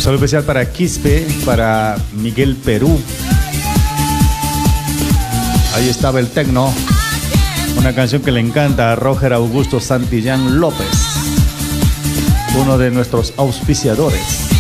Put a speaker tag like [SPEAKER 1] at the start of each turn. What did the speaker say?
[SPEAKER 1] saludo especial para Quispe, para Miguel Perú. Ahí estaba el tecno. Una canción que le encanta a Roger Augusto Santillán López, uno de nuestros auspiciadores.